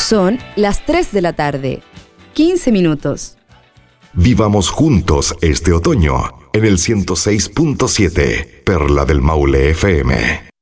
Son las 3 de la tarde, 15 minutos. Vivamos juntos este otoño en el 106.7, Perla del Maule FM.